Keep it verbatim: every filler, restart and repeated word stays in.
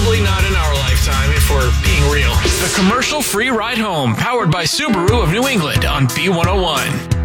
Probably not in our lifetime, if we're being real. The Commercial Free Ride Home, powered by Subaru of New England on B one oh one.